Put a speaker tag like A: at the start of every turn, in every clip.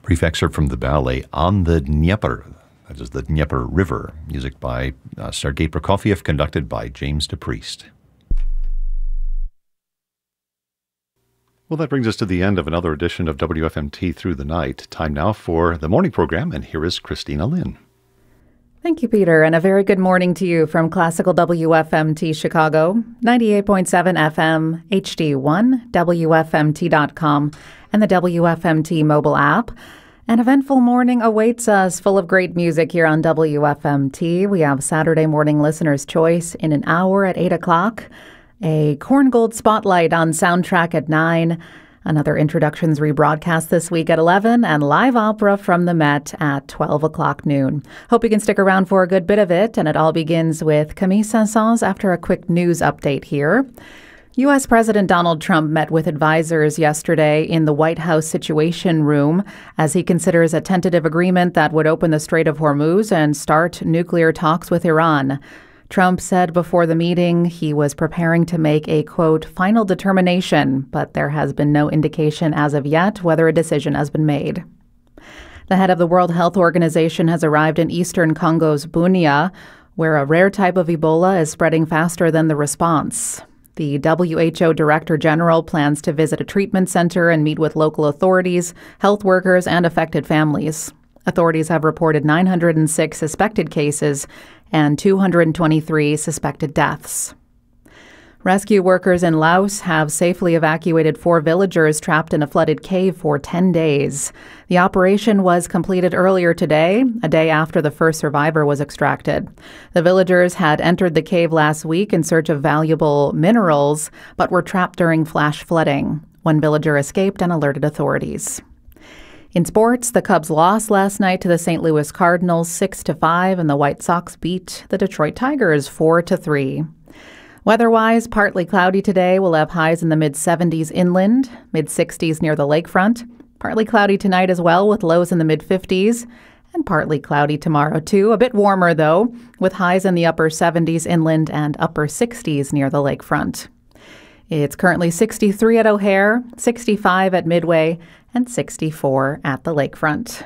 A: Brief excerpt from the ballet On the Dnieper, that is the Dnieper River, music by Sergei Prokofiev, conducted by James DePriest. Well, that brings us to the end of another edition of WFMT Through the Night. Time now for the morning program, and here is Christina Lynn.
B: Thank you, Peter, and a very good morning to you from Classical WFMT Chicago, 98.7 FM, HD1, WFMT.com, and the WFMT mobile app. An eventful morning awaits us, full of great music here on WFMT. We have Saturday Morning Listener's Choice in an hour at 8 o'clock, a Korngold Spotlight on Soundtrack at 9, another Introductions rebroadcast this week at 11, and live opera from the Met at 12 o'clock noon. Hope you can stick around for a good bit of it, and it all begins with Camille Saint-Saëns after a quick news update here. U.S. President Donald Trump met with advisors yesterday in the White House Situation Room as he considers a tentative agreement that would open the Strait of Hormuz and start nuclear talks with Iran. Trump said before the meeting he was preparing to make a, quote, final determination, but there has been no indication as of yet whether a decision has been made. The head of the World Health Organization has arrived in eastern Congo's Bunia, where a rare type of Ebola is spreading faster than the response. The WHO Director General plans to visit a treatment center and meet with local authorities, health workers, and affected families. Authorities have reported 906 suspected cases and 223 suspected deaths. Rescue workers in Laos have safely evacuated 4 villagers trapped in a flooded cave for 10 days. The operation was completed earlier today, a day after the first survivor was extracted. The villagers had entered the cave last week in search of valuable minerals, but were trapped during flash flooding. One villager escaped and alerted authorities. In sports, the Cubs lost last night to the St. Louis Cardinals 6-5, and the White Sox beat the Detroit Tigers 4-3. Weather-wise, partly cloudy today. We'll have highs in the mid-70s inland, mid-60s near the lakefront. Partly cloudy tonight as well, with lows in the mid-50s. And partly cloudy tomorrow, too. A bit warmer, though, with highs in the upper 70s inland and upper 60s near the lakefront. It's currently 63 at O'Hare, 65 at Midway, and 64 at the lakefront.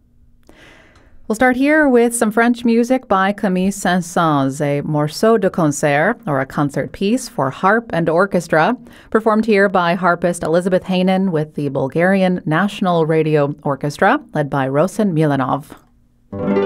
B: We'll start here with some French music by Camille Saint-Saëns, a morceau de concert, or a concert piece for harp and orchestra, performed here by harpist Elizabeth Hanen with the Bulgarian National Radio Orchestra, led by Rosen Milanov.